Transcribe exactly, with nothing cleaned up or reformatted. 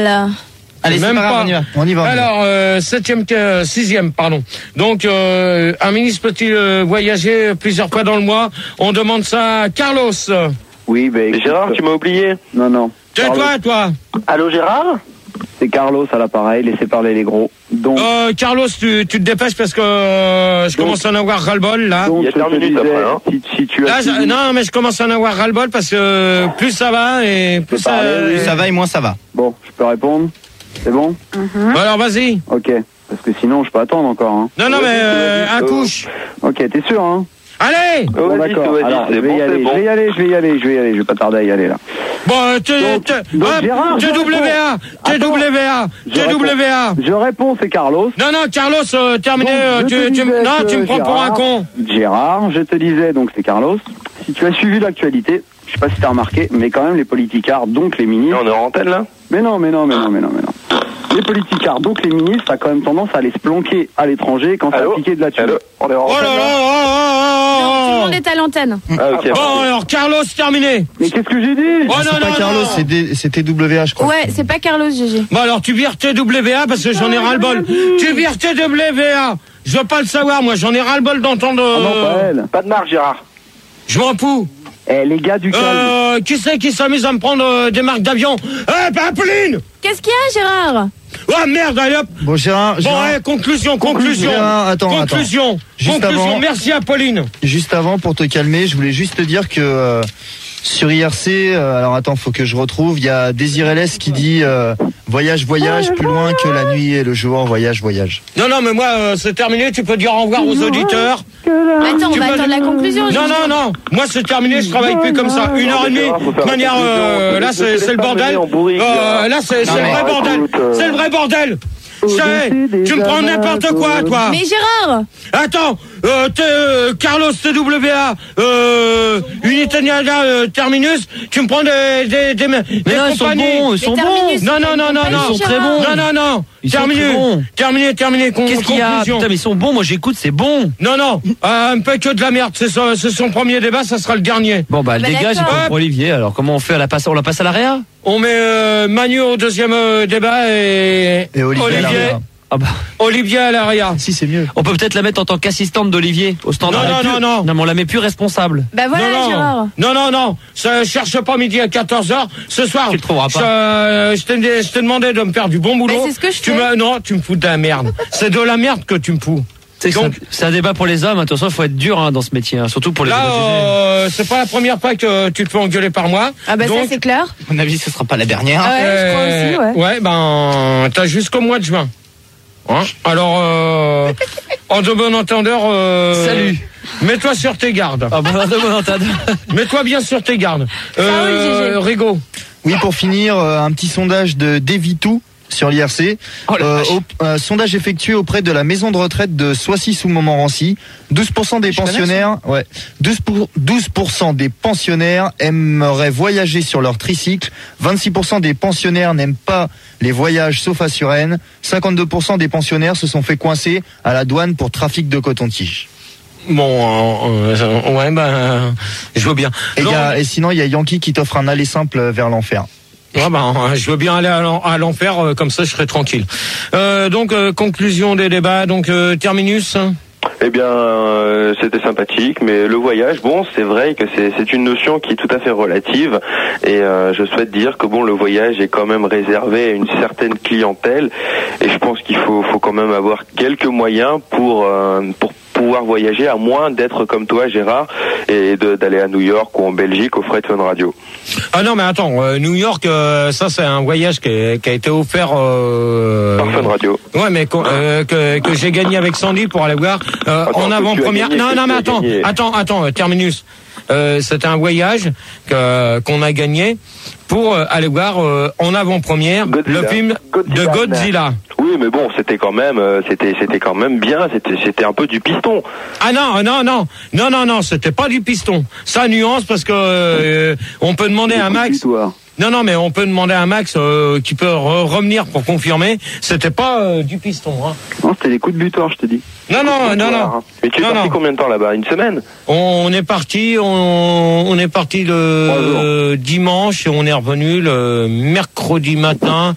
mal. Allez, même pas, pas. On y va. On y va. Alors, euh, septième, euh, sixième, pardon. Donc, euh, un ministre peut-il euh, voyager plusieurs fois dans le mois? On demande ça à Carlos. Oui, ben. Bah, Gérard, tu m'as oublié. Non, non. Tais-toi, toi. Allô, Gérard? C'est Carlos à l'appareil, laissez parler les gros. Donc, euh, Carlos, tu, tu te dépêches parce que euh, je donc, commence à en avoir ras-le-bol, là. Donc, il y a quarante minutes après, hein. Si, si tu as là, je, non, mais je commence à en avoir ras-le-bol parce que plus ça va et plus ça, parler, plus oui. ça va et moins ça va. Bon, je peux répondre? C'est bon? Mm-hmm. Alors, vas-y. Ok. Parce que sinon, je peux attendre encore, hein. Non, non, mais euh, un couche. Ok, t'es sûr, hein? Allez! Bon, d'accord. Alors, je vais y aller, je vais y aller, je vais y aller, je vais y aller, je vais pas tarder à y aller, là. Bon, T W A, T W A, T W A. Je réponds, c'est Carlos. Non, non, Carlos, euh, terminé. Donc, tu, tu, non, tu me prends Gérard, pour un con. Gérard, je te disais, donc c'est Carlos. Si tu as suivi l'actualité, je sais pas si t'as remarqué, mais quand même les politicards, donc les ministres. On est en antenne, là? Mais non, mais non, mais non, mais non, mais non. Les politicards, donc les ministres, ça a quand même tendance à aller se planquer à l'étranger quand ça piqué de la thune. On est en antenne. Oh là là, oh, oh, non, tout le monde est à l'antenne. Ah, okay. Bon, alors, Carlos, terminé. Mais qu'est-ce que j'ai dit? Oh, non, c'est non, pas non, Carlos, non. c'est, D- c'est T W A, je crois. Ouais, c'est pas Carlos, G G. Bon, alors, tu vires T W A parce que j'en ai ras-le-bol. Tu vires T W A. Je veux pas le savoir, moi, j'en ai ras-le-bol d'entendre. Euh... Oh non, pas elle. Pas de marque, Gérard. Je m'en fous. Eh, les gars du calme. Euh, qui c'est qui s'amuse à me prendre euh, des marques d'avion? Eh, ben, Apolline! Qu'est-ce qu'il y a, Gérard? Oh merde, allez hop! Bon, Gérard, Bon, Gérard... ouais, conclusion, conclusion. Gérard, attends, conclusion. attends. Juste conclusion. avant... Merci, Apolline. Juste avant, pour te calmer, je voulais juste te dire que euh, sur I R C, euh, alors attends, faut que je retrouve, il y a Désiré Lès qui dit euh, voyage, voyage, plus loin que la nuit et le jour, voyage, voyage. Non, non, mais moi, euh, c'est terminé, tu peux dire au revoir aux auditeurs. Attends, on va attendre la conclusion. Non, non, non, moi c'est terminé, je travaille plus comme ça. Une heure et demie, de manière, euh, là c'est, c'est le bordel. Euh, là c'est, c'est le vrai bordel. C'est le vrai bordel. Sais, tu me prends n'importe quoi, toi. Mais Gérard! Attends, euh, t- euh, Carlos T W A, euh, Unitania euh, Terminus, tu me prends des des des, mais des non, ils sont bons, ils sont bons. Non, non, non, non, non. Ils sont très bons. Non, non, non. Ils terminé, sont très bons. terminé, terminé. Con- Qu'est-ce qu'il y a? conclusion. Putain, mais ils sont bons. Moi, j'écoute, c'est bon. Non, non, euh, un peu que de la merde. C'est son, c'est son premier débat, ça sera le dernier. Bon, bah, le Bah, dégage, il d'accord. pour Olivier. Alors, comment on fait? On la passe, on la passe à l'A On met euh, Manu au deuxième euh, débat et, Et Olivier à l'arrière. Ah bah. Olivier à l'arrière. Si, c'est mieux. On peut peut-être la mettre en tant qu'assistante d'Olivier au standard. Non, non, Plus- non, non. Non, mais on la met plus responsable. Bah voilà, non, non, Gérard. non, non, non, ça cherche pas midi à quatorze heures. Ce soir, Tu le trouveras pas. Je, euh, je, t'ai, je t'ai demandé de me faire du bon boulot. Mais c'est ce que je tu fais. me, non, tu me fous de la merde. C'est de la merde que tu me fous. C'est, Donc, c'est, un, c'est un débat pour les hommes. Attention, il faut être dur hein, dans ce métier, hein, surtout pour les là, hommes. euh, c'est pas la première fois que tu te fais engueuler par moi. Ah bah Donc, ça, c'est clair. À mon avis, ce sera pas la dernière. Ah ouais, je crois aussi, ouais. Ouais, ben, t'as jusqu'au mois de juin. Hein Alors, euh, en de bon entendeur, euh, Salut. Mets-toi sur tes gardes. Ah bah, de bon entendeur. Mets-toi bien sur tes gardes. Euh, Gégé. Rigaud. Oui, pour finir, euh, un petit sondage de Devitou sur l'I R C. Oh la Euh, vache. au- un sondage effectué auprès de la maison de retraite de Soissy sous Montmorency. douze pour cent des Je connais pensionnaires, ouais, douze pour, douze pour cent des pensionnaires aimeraient voyager sur leur tricycle. vingt-six pour cent des pensionnaires n'aiment pas les voyages sauf à Suresnes. cinquante-deux pour cent des pensionnaires se sont fait coincer à la douane pour trafic de coton-tige. Bon, euh, euh, ouais, ben, je veux bien. Et, il Non, y a- et sinon, il y a Yankee qui t'offre un aller simple vers l'enfer. ouais, ben, euh, je veux bien aller à l'en- à l'enfer, euh, comme ça je serai tranquille. Euh, donc, euh, conclusion des débats, donc euh, terminus. Eh bien, euh, c'était sympathique, mais le voyage, bon, c'est vrai que c'est, c'est une notion qui est tout à fait relative, et euh, je souhaite dire que bon, le voyage est quand même réservé à une certaine clientèle, et je pense qu'il faut, faut quand même avoir quelques moyens pour, euh, pour pouvoir voyager, à moins d'être comme toi, Gérard, et de, d'aller à New York ou en Belgique au Fred Fun Radio. Ah non, mais attends, euh, New York, euh, ça c'est un voyage qui, est- qui a été offert. Euh, Par Fun Radio. Ouais, mais qu'on- euh, que, que j'ai gagné avec Sandy pour aller voir euh, Attends, en que avant-première. tu as gagné, Non, que non, tu mais as attends, gagné. attends, attends, euh, terminus. Euh, c'était un voyage que, qu'on a gagné pour euh, aller voir euh, en avant-première Godzilla. le film Godzilla. de Godzilla. Oui, mais bon, c'était quand même, euh, c'était, c'était quand même bien. C'était, c'était un peu du piston. Ah non, non, non, non, non, non, c'était pas du piston. Ça nuance parce que euh, on peut demander à Max. Toi. Non, non, mais on peut demander à Max euh, qui peut re- revenir pour confirmer. C'était pas euh, du piston. Hein. Non, c'était les coups de butoir, je te dis. Non, non, non, non. Mais tu es Non, parti non. combien de temps là-bas? Une semaine? On est parti, on, on est parti le Trois jours. euh, dimanche et on est revenu le mercredi matin